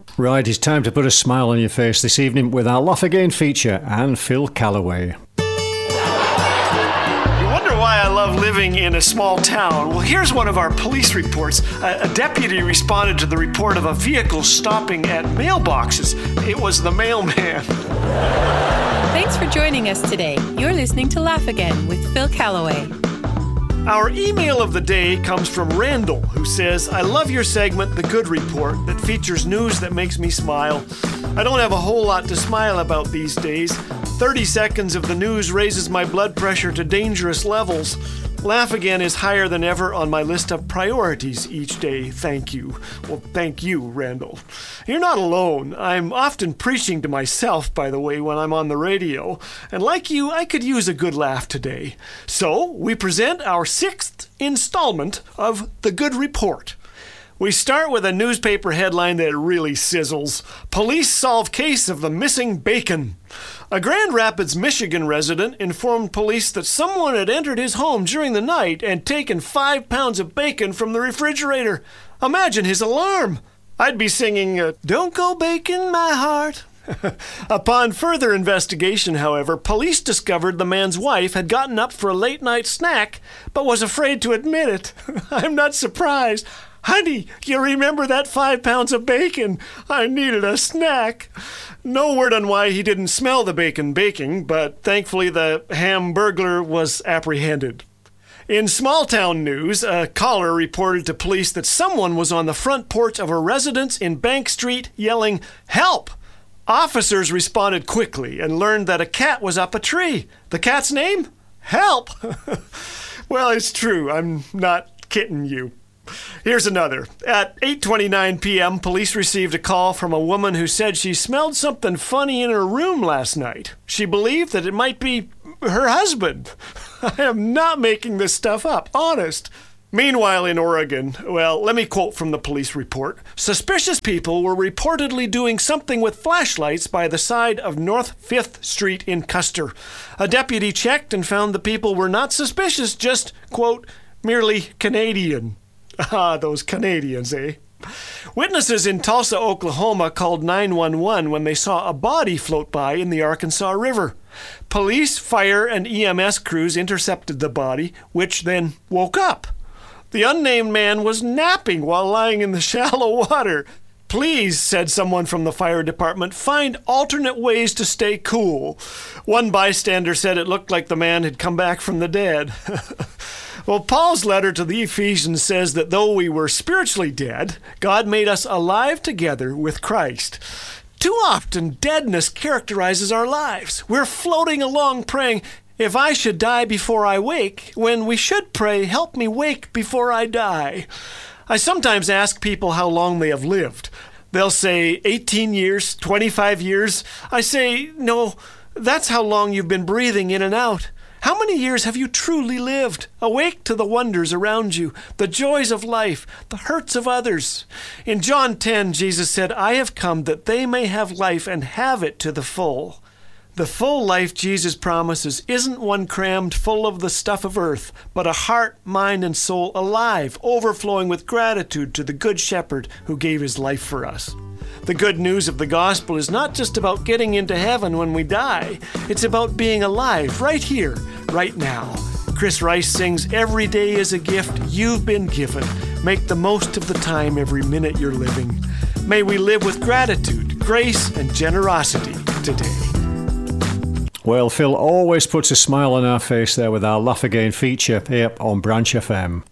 Right, it's time to put a smile on your face this evening with our Laugh Again feature and Phil Callaway. Why I love living in a small town. Well, here's one of our police reports. A deputy responded to the report of a vehicle stopping at mailboxes. It was the mailman. Thanks for joining us today. You're listening to Laugh Again with Phil Callaway. Our email of the day comes from Randall, who says, I love your segment, The Good Report, that features news that makes me smile. I don't have a whole lot to smile about these days. 30 seconds of the news raises my blood pressure to dangerous levels. Laugh Again is higher than ever on my list of priorities each day. Thank you. Well, thank you, Randall. You're not alone. I'm often preaching to myself, by the way, when I'm on the radio. And like you, I could use a good laugh today. So, we present our 6th installment of The Good Report. We start with a newspaper headline that really sizzles. Police solve case of the missing bacon. A Grand Rapids, Michigan resident informed police that someone had entered his home during the night and taken 5 pounds of bacon from the refrigerator. Imagine his alarm. I'd be singing, Don't Go Bacon My Heart. Upon further investigation, however, police discovered the man's wife had gotten up for a late-night snack, but was afraid to admit it. I'm not surprised. Honey, you remember that 5 pounds of bacon? I needed a snack. No word on why he didn't smell the bacon baking, but thankfully the Hamburglar was apprehended. In small-town news, a caller reported to police that someone was on the front porch of a residence in Bank Street yelling, Help! Officers responded quickly and learned that a cat was up a tree. The cat's name? Help! Well, it's true. I'm not kidding you. Here's another. At 8:29 p.m., police received a call from a woman who said she smelled something funny in her room last night. She believed that it might be her husband. I am not making this stuff up, honest. Meanwhile, in Oregon, well, let me quote from the police report. Suspicious people were reportedly doing something with flashlights by the side of North 5th Street in Custer. A deputy checked and found the people were not suspicious, just, quote, merely Canadian. Ah, those Canadians, eh? Witnesses in Tulsa, Oklahoma called 911 when they saw a body float by in the Arkansas River. Police, fire, and EMS crews intercepted the body, which then woke up. The unnamed man was napping while lying in the shallow water. Please, said someone from the fire department, find alternate ways to stay cool. One bystander said it looked like the man had come back from the dead. Well, Paul's letter to the Ephesians says that though we were spiritually dead, God made us alive together with Christ. Too often, deadness characterizes our lives. We're floating along praying, if I should die before I wake, when we should pray, help me wake before I die. I sometimes ask people how long they have lived. They'll say 18 years, 25 years. I say, no, that's how long you've been breathing in and out. How many years have you truly lived, awake to the wonders around you, the joys of life, the hurts of others? In John 10, Jesus said, I have come that they may have life and have it to the full. The full life Jesus promises isn't one crammed full of the stuff of earth, but a heart, mind, and soul alive, overflowing with gratitude to the Good Shepherd who gave his life for us. The good news of the gospel is not just about getting into heaven when we die. It's about being alive right here, right now. Chris Rice sings, every day is a gift you've been given. Make the most of the time every minute you're living. May we live with gratitude, grace, and generosity today. Well, Phil always puts a smile on our face there with our Laugh Again feature here on Branch FM.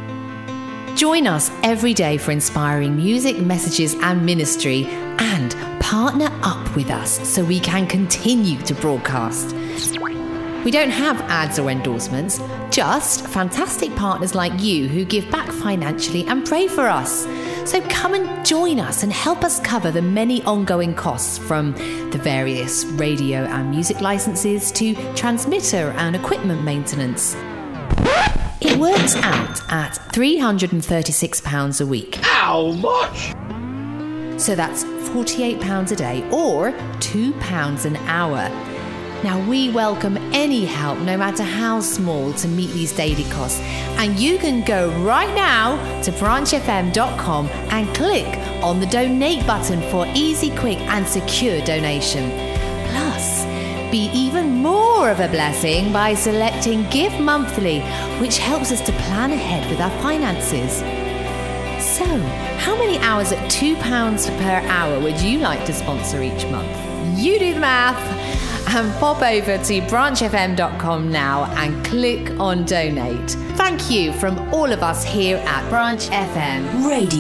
Join us every day for inspiring music, messages and ministry, and partner up with us so we can continue to broadcast. We don't have ads or endorsements, just fantastic partners like you who give back financially and pray for us. So come and join us and help us cover the many ongoing costs, from the various radio and music licenses to transmitter and equipment maintenance. It works out at £336 a week. How much? So that's £48 a day or £2 an hour. Now, we welcome any help, no matter how small, to meet these daily costs. And you can go right now to branchfm.com and click on the donate button for easy, quick and secure donation. Plus, be even more of a blessing by selecting Give Monthly, which helps us to plan ahead with our finances. So, how many hours at £2 per hour would you like to sponsor each month? You do the math and pop over to branchfm.com now and click on donate. Thank you from all of us here at Branch FM Radio.